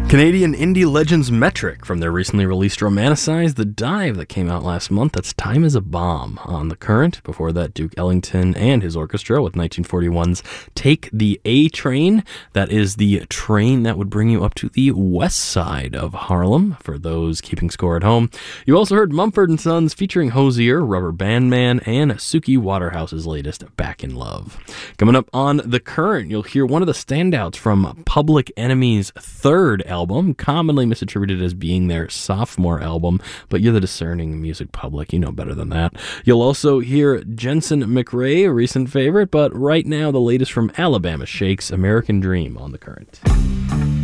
Canadian indie legends Metric from their recently released Romanticize the Dive that came out last month. That's Time is a Bomb on The Current. Before that, Duke Ellington and his orchestra with 1941's Take the A Train. That is the train that would bring you up to the west side of Harlem, for those keeping score at home. You also heard Mumford & Sons featuring Hozier, Rubber Band Man, and Suki Waterhouse's latest, Back in Love. Coming up on The Current, you'll hear one of the standouts from Public Enemy's third album, commonly misattributed as being their sophomore album, but you're the discerning music public, you know better than that. You'll also hear Jensen McRae, a recent favorite, but right now the latest from Alabama Shakes, American Dream on The Current.